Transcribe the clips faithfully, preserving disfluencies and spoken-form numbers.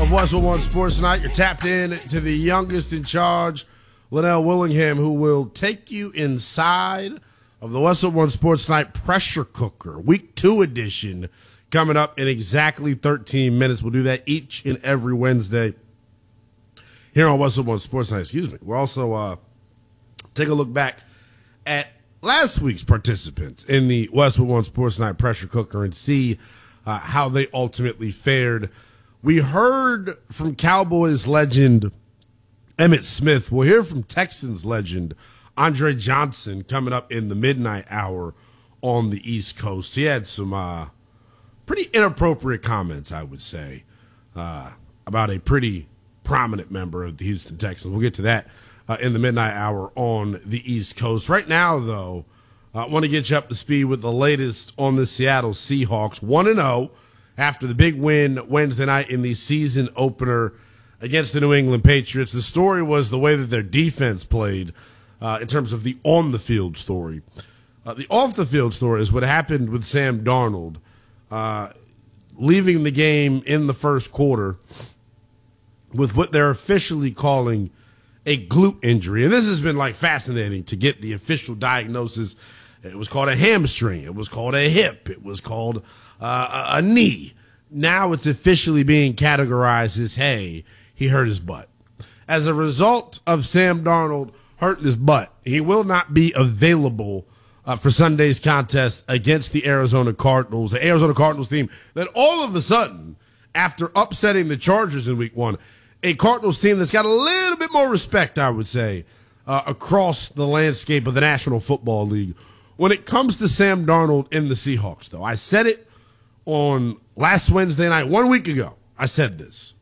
of Westwood One Sports Night. You're tapped in to the youngest in charge, Linnell Willingham, who will take you inside of the Westwood One Sports Night Pressure Cooker, Week two edition, coming up in exactly thirteen minutes. We'll do that each and every Wednesday here on Westwood One Sports Night. Excuse me. We'll also uh, take a look back at last week's participants in the Westwood One Sports Night Pressure Cooker and see uh, how they ultimately fared. We heard from Cowboys legend Emmitt Smith. We'll hear from Texans legend Andre Johnson coming up in the midnight hour on the East Coast. He had some uh, pretty inappropriate comments, I would say, uh, about a pretty prominent member of the Houston Texans. We'll get to that uh, in the midnight hour on the East Coast. Right now, though, I want to get you up to speed with the latest on the Seattle Seahawks. one and oh after the big win Wednesday night in the season opener against the New England Patriots. The story was the way that their defense played uh, in terms of the on-the-field story. Uh, the off-the-field story is what happened with Sam Darnold uh, leaving the game in the first quarter with what they're officially calling a glute injury. And this has been like fascinating to get the official diagnosis. It was called a hamstring. It was called a hip. It was called uh, a, a knee. Now it's officially being categorized as, hey, he hurt his butt. As a result of Sam Darnold hurting his butt, he will not be available uh, for Sunday's contest against the Arizona Cardinals, the Arizona Cardinals team that all of a sudden, after upsetting the Chargers in week one, a Cardinals team that's got a little bit more respect, I would say, uh, across the landscape of the National Football League. When it comes to Sam Darnold and the Seahawks, though, I said it on last Wednesday night, one week ago. I said this.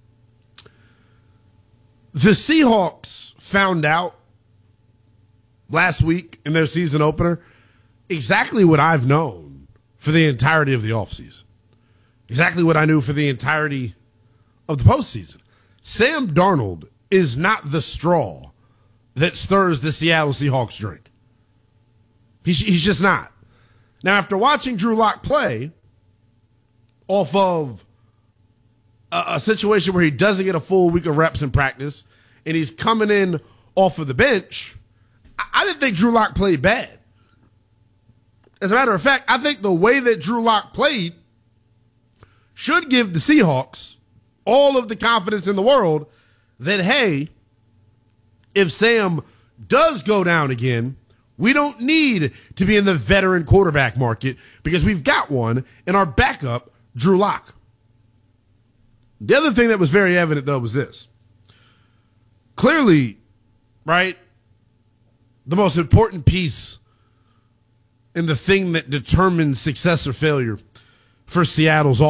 The Seahawks found out last week in their season opener exactly what I've known for the entirety of the offseason. Exactly what I knew for the entirety of the postseason. Sam Darnold is not the straw that stirs the Seattle Seahawks drink. He's, he's just not. Now, after watching Drew Lock play off of a, a situation where he doesn't get a full week of reps in practice and he's coming in off of the bench, I, I didn't think Drew Lock played bad. As a matter of fact, I think the way that Drew Lock played should give the Seahawks all of the confidence in the world that, hey, if Sam does go down again, we don't need to be in the veteran quarterback market because we've got one in our backup, Drew Lock. The other thing that was very evident, though, was this. Clearly, right, the most important piece in the thing that determines success or failure for Seattle's